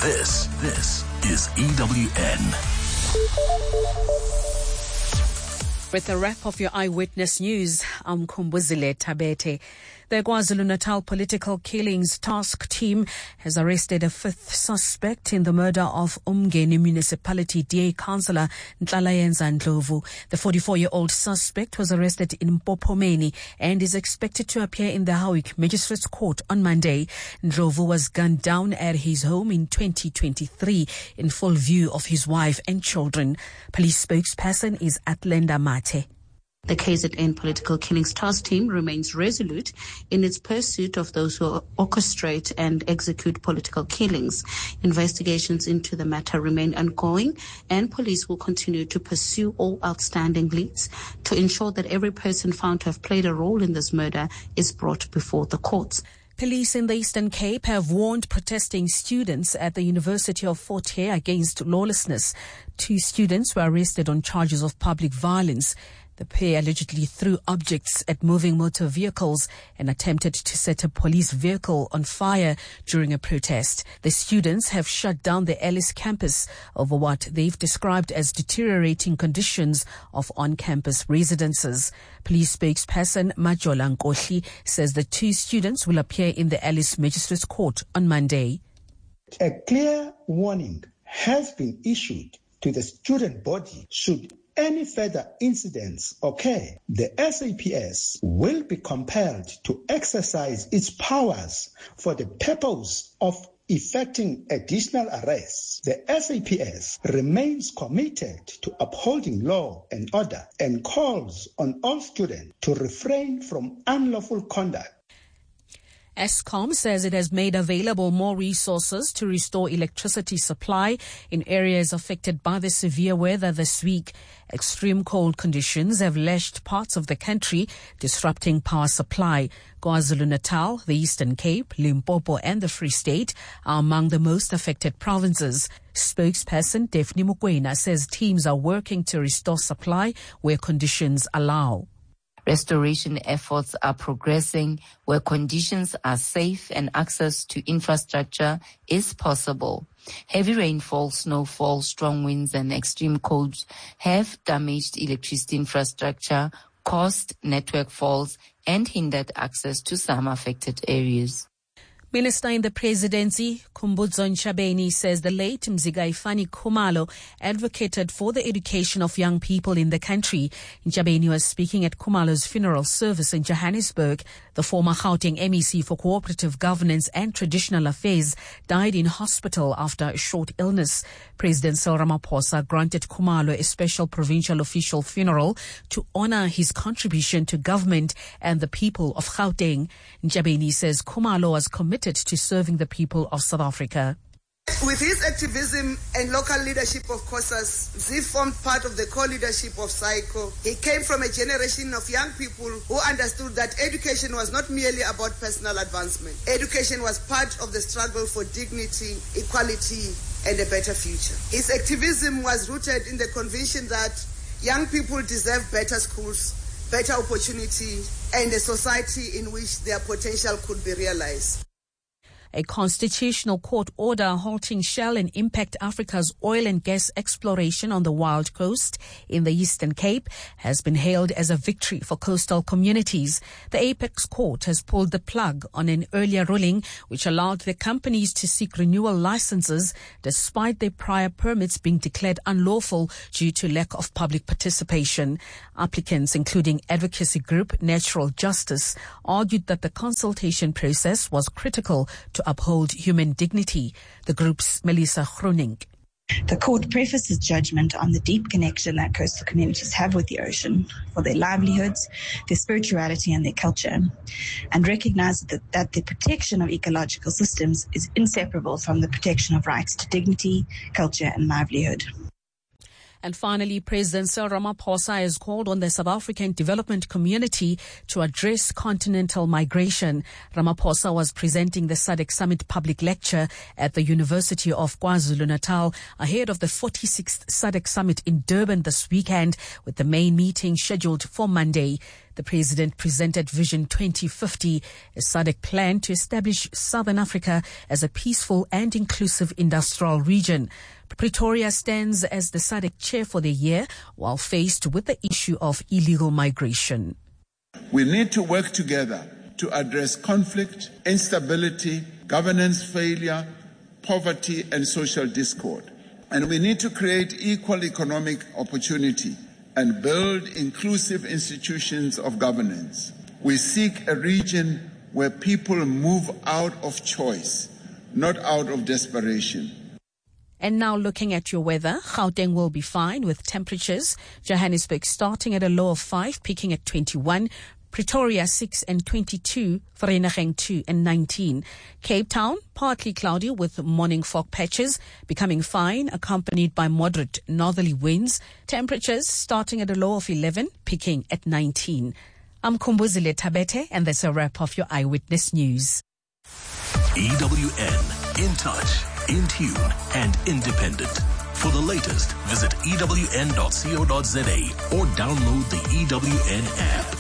This is EWN. With a wrap of your Eyewitness News, I'm Kumbuzile Tabete. The KwaZulu-Natal Political Killings Task Team has arrested a fifth suspect in the murder of Umgeni Municipality DA Councillor Nhlalayenza Ndlovu. The 44-year-old suspect was arrested in Mpopomeni and is expected to appear in the Howick Magistrates Court on Monday. Ndlovu was gunned down at his home in 2023 in full view of his wife and children. Police spokesperson is Atlenda Mate. The KZN Political Killings Task Team remains resolute in its pursuit of those who orchestrate and execute political killings. Investigations into the matter remain ongoing, and police will continue to pursue all outstanding leads to ensure that every person found to have played a role in this murder is brought before the courts. Police in the Eastern Cape have warned protesting students at the University of Fort Hare against lawlessness. 2 students were arrested on charges of public violence. The pair allegedly threw objects at moving motor vehicles and attempted to set a police vehicle on fire during a protest. The students have shut down the Ellis campus over what they've described as deteriorating conditions of on-campus residences. Police spokesperson Majola Nkohli says the 2 students will appear in the Ellis Magistrates Court on Monday. A clear warning has been issued to the student body should any further incidents occur. The SAPS will be compelled to exercise its powers for the purpose of effecting additional arrests. The SAPS remains committed to upholding law and order and calls on all students to refrain from unlawful conduct. Eskom says it has made available more resources to restore electricity supply in areas affected by the severe weather this week. Extreme cold conditions have lashed parts of the country, disrupting power supply. KwaZulu-Natal, the Eastern Cape, Limpopo and the Free State are among the most affected provinces. Spokesperson Daphne Mukwena says teams are working to restore supply where conditions allow. Restoration efforts are progressing where conditions are safe and access to infrastructure is possible. Heavy rainfall, snowfall, strong winds and extreme colds have damaged electricity infrastructure, caused network faults and hindered access to some affected areas. Minister in the Presidency, Khumbudzo Ntshabeni, says the late Mzikaifani Khumalo advocated for the education of young people in the country. Ntshabeni was speaking at Khumalo's funeral service in Johannesburg. The former Gauteng MEC for Cooperative Governance and Traditional Affairs died in hospital after a short illness. President Cyril Ramaphosa granted Khumalo a special provincial official funeral to honor his contribution to government and the people of Gauteng. Ntshabeni says Khumalo was committed to serving the people of South Africa. With his activism and local leadership of COSAS, Zee formed part of the core leadership of SAICO. He came from a generation of young people who understood that education was not merely about personal advancement. Education was part of the struggle for dignity, equality, and a better future. His activism was rooted in the conviction that young people deserve better schools, better opportunity, and a society in which their potential could be realized. A constitutional court order halting Shell and Impact Africa's oil and gas exploration on the Wild Coast in the Eastern Cape has been hailed as a victory for coastal communities. The Apex Court has pulled the plug on an earlier ruling which allowed the companies to seek renewal licenses despite their prior permits being declared unlawful due to lack of public participation. Applicants, including advocacy group Natural Justice, argued that the consultation process was critical to uphold human dignity. The group's Melissa Groening. The court prefaces judgment on the deep connection that coastal communities have with the ocean for their livelihoods, their spirituality and their culture, and recognizes that the protection of ecological systems is inseparable from the protection of rights to dignity, culture and livelihood. And finally, President Cyril Ramaphosa has called on the South African development community to address continental migration. Ramaphosa was presenting the SADC Summit public lecture at the University of KwaZulu-Natal ahead of the 46th SADC Summit in Durban this weekend, with the main meeting scheduled for Monday. The president presented Vision 2050, a SADC plan to establish Southern Africa as a peaceful and inclusive industrial region. Pretoria stands as the SADC chair for the year while faced with the issue of illegal migration. We need to work together to address conflict, instability, governance failure, poverty, and social discord. And we need to create equal economic opportunity and build inclusive institutions of governance. We seek a region where people move out of choice, not out of desperation. And now looking at your weather, Gauteng will be fine with temperatures. Johannesburg starting at a low of 5, peaking at 21. Pretoria 6 and 22, Vereeniging 2 and 19. Cape Town, partly cloudy with morning fog patches, becoming fine, accompanied by moderate northerly winds. Temperatures starting at a low of 11, peaking at 19. I'm Kumbuzile Tabete, and that's a wrap of your Eyewitness News. EWN, in touch, in tune, and independent. For the latest, visit ewn.co.za or download the EWN app.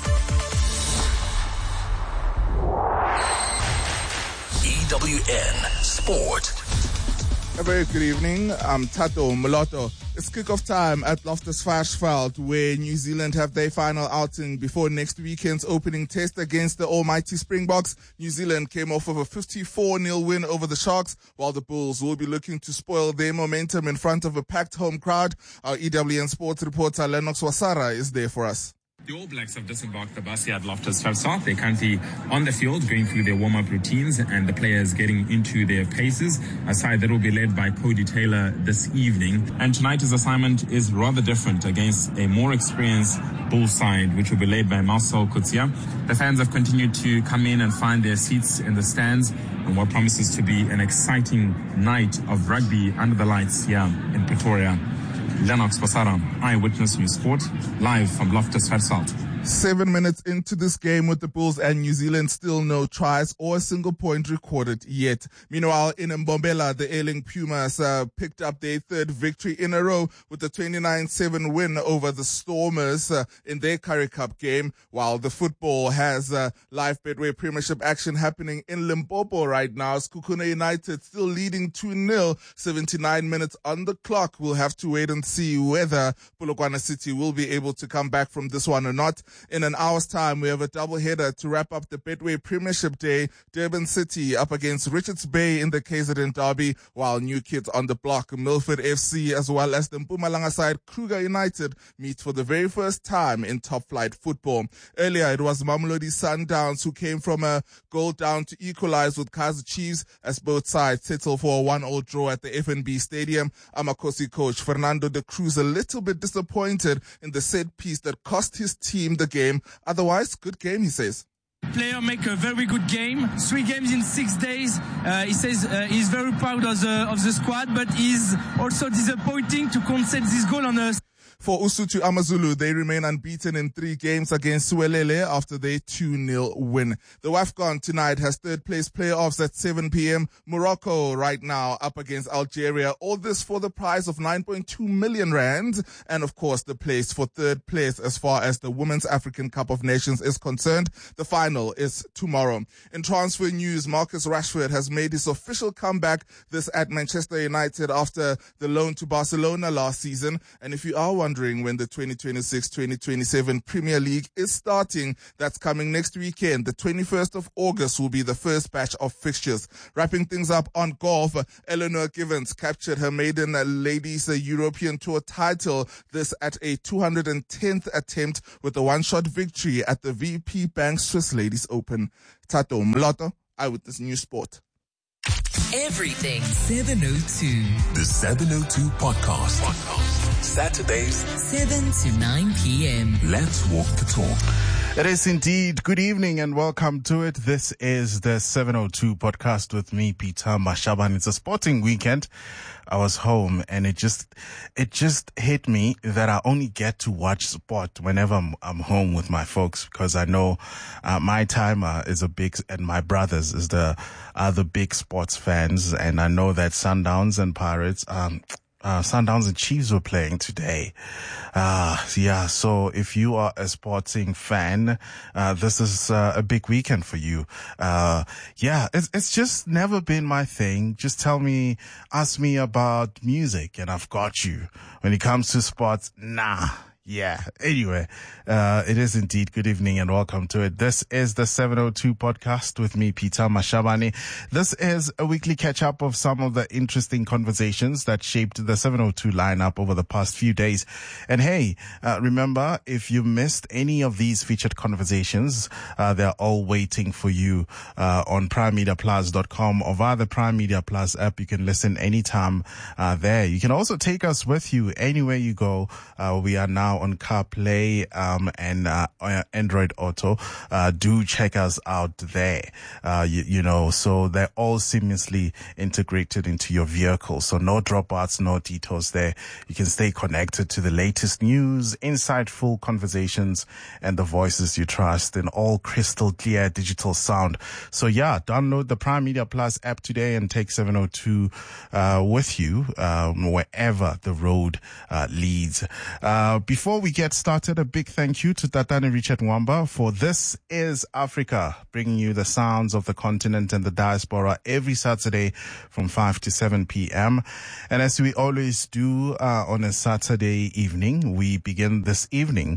EWN Sport. A very good evening. I'm Tato Moloto. It's kickoff time at Loftus Versfeld, where New Zealand have their final outing before next weekend's opening test against the almighty Springboks. New Zealand came off of a 54-0 win over the Sharks, while the Bulls will be looking to spoil their momentum in front of a packed home crowd. Our EWN Sports reporter Lennox Wasara is there for us. The All Blacks have disembarked the bus here at Loftus Versfeld. They're currently on the field going through their warm-up routines and the players getting into their paces. A side that will be led by Cody Taylor this evening. And tonight's assignment is rather different against a more experienced Bulls side, which will be led by Marcel Coetzee. The fans have continued to come in and find their seats in the stands and what promises to be an exciting night of rugby under the lights here in Pretoria. Lennox Wasara, Eyewitness News Sport, live from Loftus Versfeld. 7 minutes into this game with the Bulls and New Zealand, still no tries or a single point recorded yet. Meanwhile, in Mbombela, the ailing Pumas picked up their third victory in a row with a 29-7 win over the Stormers in their Currie Cup game, while the football has live Betway Premiership action happening in Limpopo right now. Sekhukhune United still leading 2-0, 79 minutes on the clock. We'll have to wait and see whether Polokwane City will be able to come back from this one or not. In an hour's time, we have a doubleheader to wrap up the Betway Premiership Day. Durban City up against Richards Bay in the KZN Derby, while new kids on the block, Milford FC, as well as the Mpumalanga side, Kruger United, meet for the very first time in top flight football. Earlier, it was Mamelodi Sundowns who came from a goal down to equalize with Kaizer Chiefs as both sides settle for a 1-1 draw at the FNB Stadium. Amakosi coach Fernando de Cruz a little bit disappointed in the set piece that cost his team the game. Otherwise, good game, he says. Player make a very good game. 3 games in 6 days. He says he's very proud of the squad, but he's also disappointing to concede this goal on us. For Usutu Amazulu, they remain unbeaten in 3 games against Suelele after their 2-0 win. The WAFCON tonight has third place playoffs at 7 p.m. Morocco right now up against Algeria. All this for the prize of 9.2 million rand. And of course, the place for third place as far as the Women's African Cup of Nations is concerned. The final is tomorrow. In transfer news, Marcus Rashford has made his official comeback this at Manchester United after the loan to Barcelona last season. And if you are wondering when the 2026-2027 Premier League is starting, that's coming next weekend. The 21st of August will be the first batch of fixtures. Wrapping things up on golf, Eleanor Givens captured her maiden ladies European Tour title, this at a 210th attempt with a one-shot victory at the VP Bank Swiss Ladies Open. Tato Moloto, Eyewitness News Sport. Everything 702. The 702 podcast. Saturdays, 7 to 9 p.m. Let's walk the talk. It is indeed. Good evening and welcome to it. This is the 702 podcast with me, Peter Mashaban. It's a sporting weekend. I was home and it just hit me that I only get to watch sport whenever I'm home with my folks, because I know my time is a big, and my brothers is the big sports fans, and I know that Sundowns and Pirates Sundowns and Chiefs were playing today. So if you are a sporting fan, this is a big weekend for you. It's just never been my thing. Just ask me about music and I've got you. When it comes to sports, nah. Yeah. Anyway, it is indeed good evening and welcome to it. This is the 702 podcast with me, Peter Mashabane. This is a weekly catch up of some of the interesting conversations that shaped the 702 lineup over the past few days. And hey, remember, if you missed any of these featured conversations, they're all waiting for you, on primemediaplus.com or via the Prime Media Plus app. You can listen anytime, there. You can also take us with you anywhere you go. We are now on CarPlay and Android Auto. Do check us out there. So they're all seamlessly integrated into your vehicle. So no dropouts, no detours there. You can stay connected to the latest news, insightful conversations, and the voices you trust in all crystal clear digital sound. So download the Prime Media Plus app today and take 702 with you wherever the road leads. Before we get started, a big thank you to Tatane Richard Mwamba for This Is Africa, bringing you the sounds of the continent and the diaspora every Saturday from 5 to 7 p.m. And as we always do on a Saturday evening, we begin this evening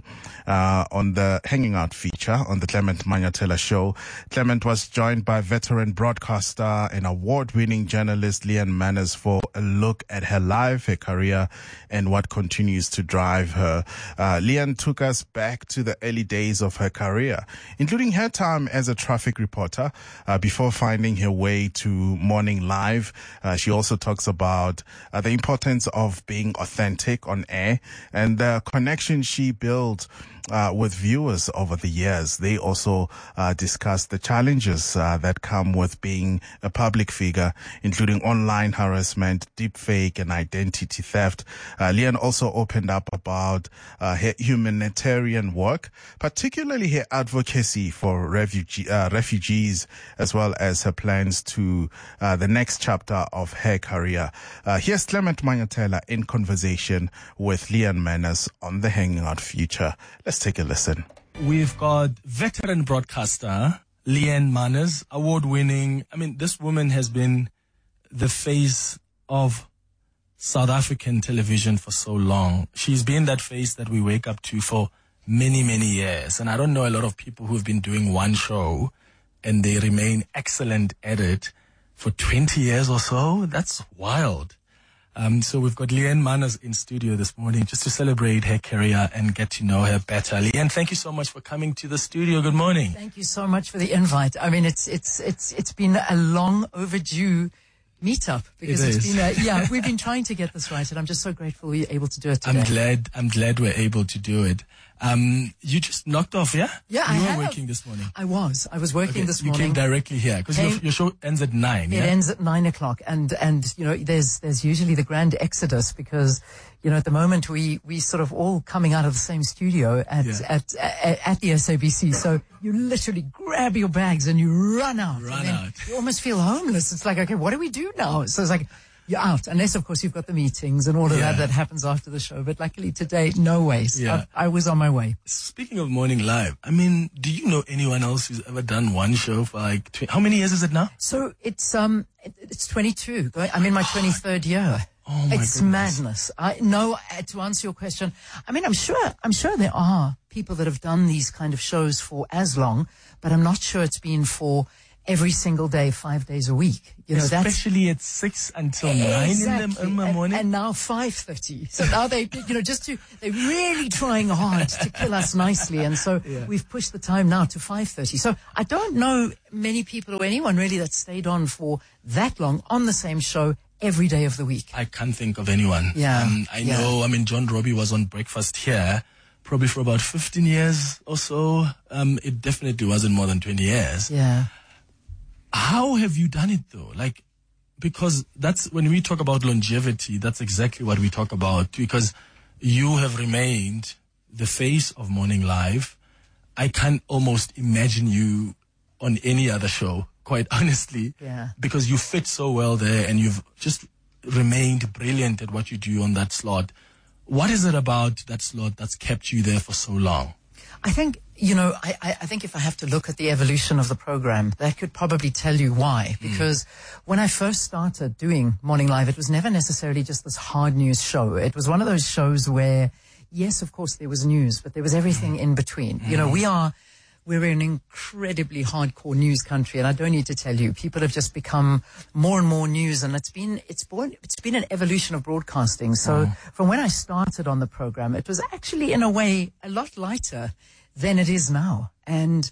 on the Hanging Out feature on the Clement Manyatela Show. Clement was joined by veteran broadcaster and award-winning journalist Leanne Manners for a look at her life, her career, and what continues to drive her. Leanne took us back to the early days of her career, including her time as a traffic reporter before finding her way to Morning Live. She also talks about the importance of being authentic on air and the connection she built with viewers over the years. They also discussed the challenges that come with being a public figure, including online harassment, deepfake, and identity theft. Leanne also opened up about her humanitarian work, particularly her advocacy for refugees, as well as her plans to the next chapter of her career. Here's Clement Manyatela in conversation with Leanne Manners on the Hanging Out feature. Let's take a listen. We've got veteran broadcaster Leanne Manners, award-winning. This woman has been the face of South African television for so long. She's been that face that we wake up to for many, many years. And I don't know a lot of people who've been doing one show and they remain excellent at it for 20 years or so. That's wild. So we've got Leanne Manners in studio this morning just to celebrate her career and get to know her better. Leanne, thank you so much for coming to the studio. Good morning. Thank you so much for the invite. It's been a long overdue meetup because we've been trying to get this right, and I'm just so grateful we were able to do it today. I'm glad we're able to do it. You just knocked off, yeah? Yeah, You were working this morning. I was working this morning. You came directly here because your show ends at 9. It ends at 9 o'clock, and there's usually the grand exodus because at the moment we sort of all coming out of the same studio at the SABC. So you literally grab your bags and you run out. You almost feel homeless. It's like, okay, what do we do now? So it's like, you're out, unless of course you've got the meetings and all of that happens after the show. But luckily today, no way. So I was on my way. Speaking of Morning Live, do you know anyone else who's ever done one show for how many years is it now? So it's 22. I'm in my 23rd year. Oh my It's madness. To answer your question, I'm sure there are people that have done these kind of shows for as long, but I'm not sure it's been for every single day, 5 days a week. Especially at 6 until 9 in the morning. And now 5:30. So now they're really trying hard to kill us nicely. And so we've pushed the time now to 5:30. So I don't know many people or anyone really that stayed on for that long on the same show every day of the week. I can't think of anyone. I know, John Robbie was on Breakfast here probably for about 15 years or so. It definitely wasn't more than 20 years. Yeah. How have you done it though? Because that's when we talk about longevity, that's exactly what we talk about, because you have remained the face of Morning Live. I can't almost imagine you on any other show, quite honestly, because you fit so well there and you've just remained brilliant at what you do on that slot. What is it about that slot that's kept you there for so long? I think, I think if I have to look at the evolution of the program, that could probably tell you why. Because when I first started doing Morning Live, it was never necessarily just this hard news show. It was one of those shows where, yes, of course, there was news, but there was everything in between. We're an incredibly hardcore news country, and I don't need to tell you, people have just become more and more news, and it's been an evolution of broadcasting. So from when I started on the program, it was actually in a way a lot lighter than it is now. And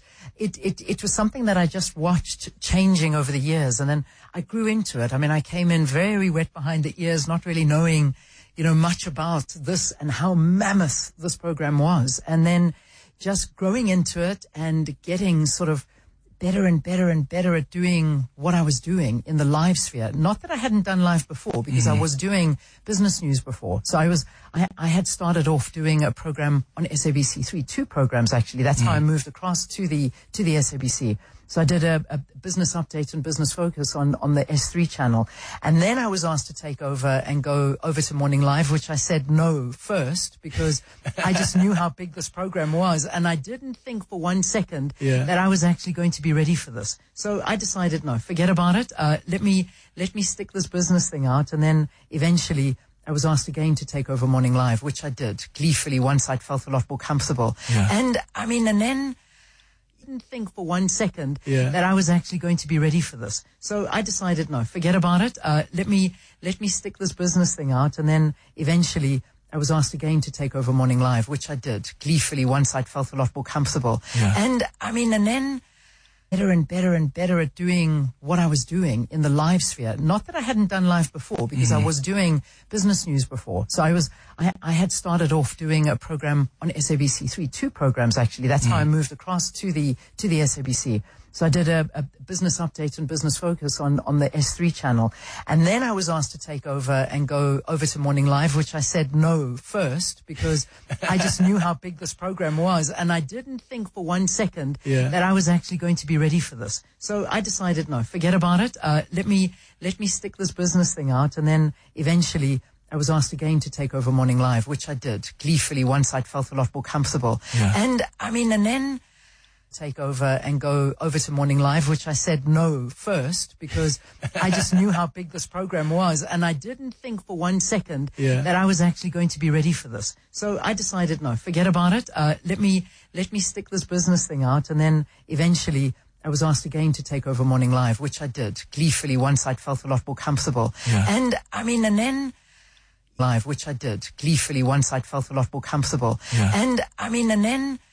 it was something that I just watched changing over the years, and then I grew into it. I mean, I came in very wet behind the ears, not really knowing, much about this and how mammoth this program was. And then just growing into it and getting sort of better and better and better at doing what I was doing in the live sphere. Not that I hadn't done live before, because I was doing business news before. So I had started off doing a program on SABC3, 2 programs actually. That's how I moved across to the SABC. So I did a business update and business focus on the S3 channel. And then I was asked to take over and go over to Morning Live, which I said no first, because I just knew how big this program was. And I didn't think for one second that I was actually going to be ready for this. So I decided, no, forget about it. Let me stick this business thing out. And then eventually I was asked again to take over Morning Live, which I did gleefully once I'd felt a lot more comfortable. And then didn't think for one second that I was actually going to be ready for this. So I decided, no, forget about it. Let me stick this business thing out. And then eventually I was asked again to take over Morning Live, which I did gleefully once I'd felt a lot more comfortable. And then better and better and better at doing what I was doing in the live sphere. Not that I hadn't done live before, because I was doing business news before. So I had started off doing a program on SABC3, 2 programs actually. That's how I moved across to the SABC. So I did a business update and business focus on the S3 channel. And then I was asked to take over and go over to Morning Live, which I said no first, because I just knew how big this program was. And I didn't think for one second that I was actually going to be ready for this. So I decided, no, forget about it. Let me stick this business thing out. And then eventually I was asked again to take over Morning Live, which I did gleefully once I'd felt a lot more comfortable. And then take over and go over to Morning Live, which I said no first, because I just knew how big this program was. And I didn't think for one second that I was actually going to be ready for this. So I decided, no, forget about it. Let me stick this business thing out. And then eventually I was asked again to take over Morning Live, which I did gleefully once I'd felt a lot more comfortable. And then live, which I did gleefully once I'd felt a lot more comfortable. And then